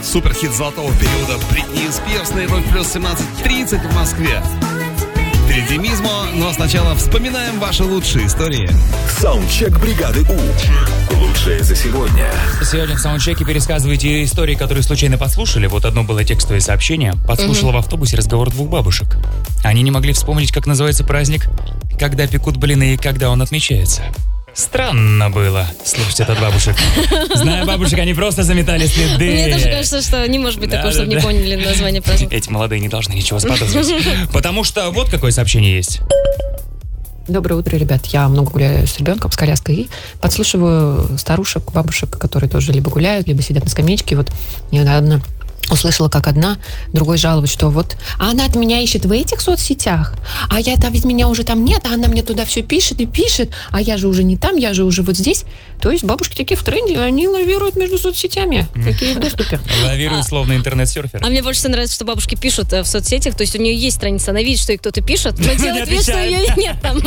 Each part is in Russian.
Суперхит золотого периода Бритни Спирс на Европе плюс 17:30 в Москве. Впереди Мизмо, но сначала вспоминаем ваши лучшие истории. Саундчек бригады У. Лучшее за сегодня. Сегодня в саундчеке пересказывайте истории, которые случайно подслушали. Вот одно было текстовое сообщение. Подслушала в автобусе разговор двух бабушек. Они не могли вспомнить, как называется праздник, когда пекут блины и когда он отмечается. Странно было слушать от бабушек. Знаю бабушек, они просто заметали следы. Мне тоже кажется, что не может быть такого, чтобы не поняли название праздника. Эти молодые не должны ничего заподозрить. Потому что вот какое сообщение есть. Доброе утро, ребят. Я много гуляю с ребенком, с коляской, и подслушиваю старушек, бабушек, которые тоже либо гуляют, либо сидят на скамеечке. Вот недавно услышала, как одна другой жалуется, что вот она от меня ищет в этих соцсетях, а ведь меня уже там нет, а она мне туда все пишет и пишет, а я же уже не там, я же уже вот здесь. То есть бабушки такие в тренде, они лавируют между соцсетями, какие в доступе. Лавируют словно интернет-серфер. А мне больше всего нравится, что бабушки пишут в соцсетях, то есть у нее есть страница, она видит, что ей кто-то пишет, но делает вид, что ее нет там.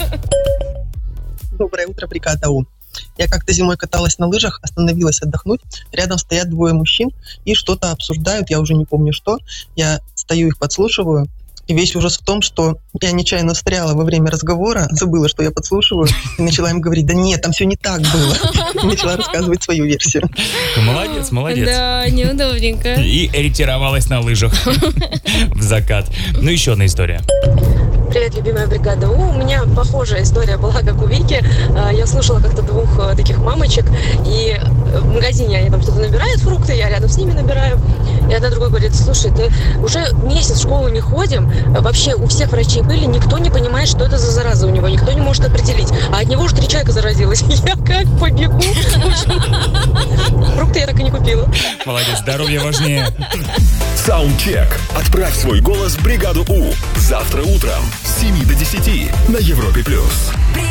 Доброе утро, бригада У. Я как-то зимой каталась на лыжах, остановилась отдохнуть. Рядом стоят двое мужчин и что-то обсуждают, я уже не помню что. Я стою, их подслушиваю. И весь ужас в том, что я нечаянно встряла во время разговора, забыла, что я подслушиваю, и начала им говорить: да нет, там все не так было. И начала рассказывать свою версию. Молодец, молодец. Да, неудобненько. И ретировалась на лыжах в закат. Ну, еще одна история. Привет, любимая бригада У. У меня похожая история была, как у Вики. Я слушала как-то двух таких мамочек, и в магазине они там что-то набирают, фрукты, я рядом с ними набираю. И одна другой говорит: слушай, ты уже месяц в школу не ходим, вообще у всех врачей были, никто не понимает, что это за зараза у него, никто не может определить. А от него уже 3 человека заразилось. Я как побегу. Фрукты я так и не купила. Молодец, здоровье важнее. Саундчек. Отправь свой голос в бригаду У. Завтра утром с 7 до 10 на Европе+.